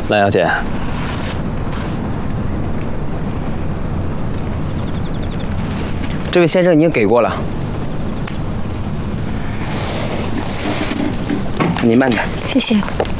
兰阳姐， 这位先生已经给过了，你慢点。 谢谢。